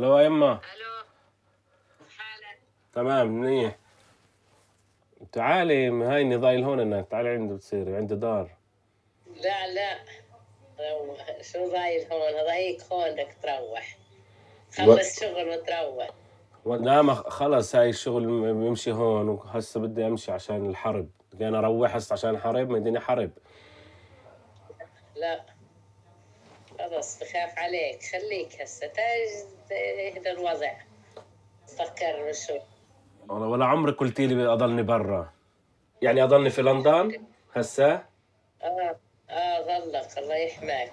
الو يا يما. الو، حالك؟ تمام منيح. تعالي هاي ضايل هون انك تعالي عندي بتصيري عندي دار. لا لا، شو ضايل هون؟ هذا هيك هون بدك تروح، خلص شغل وتروح. لا ما خلص هاي الشغل بيمشي هون وهسه بدي امشي عشان الحرب، بدي انا اروح هسه عشان الحرب، ما يديني حرب. لا خلص بخاف عليك، خليك هسه يهدى الوضع، فكر شو. ولا عمرك قلتي لي اضلني برا، يعني اضلني في لندن هسه. اه ظلك الله يحماك.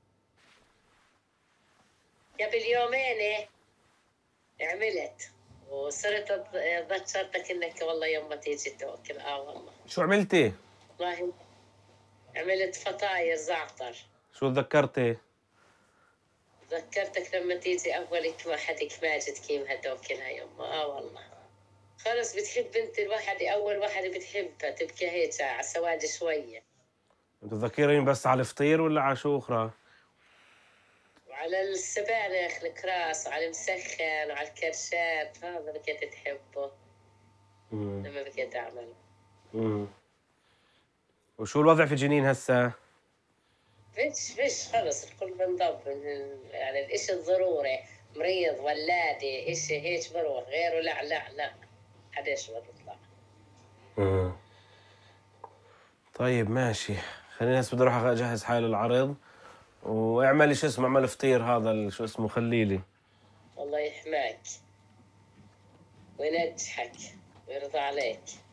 قبل يومين عملت وصرت ذكرتك انك والله يوم ما تيجي توكل. والله شو عملتي؟ والله عملت فطاير زعتر. شو تذكرتي؟ ذكرتك لما تيجي أولك ما حدك ماجد كيم هدوك لها يما. والله خلص بتحب انت الواحد، أول واحد بتحبها تبكي هيك على سواد شوية. تذكريني بس على الفطير ولا على شو اخرى؟ وعلى السبانخ الكراس وعلى المسخن وعلى الكرشات، هذا بكيت تحبه لما بكيت أعمل. وشو الوضع في جنين هسه؟ فيش خلص الكل بنضب، يعني الإشي الضروري، مريض ولادة إشي هيك بروح، غيره لا لا لا حداش بطلع. طيب ماشي، خليني هسه بدي اروح اجهز حالي للعرض، واعملي شو اسمه، اعمل فطير هذا شو اسمه خليلي. الله يحماك وينجحك ويرضى عليك.